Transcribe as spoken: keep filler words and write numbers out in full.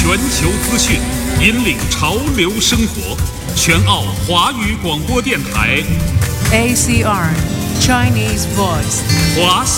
全球资讯，引领潮流生活。全澳华语广播电台 A C R Chinese Voice， 华夏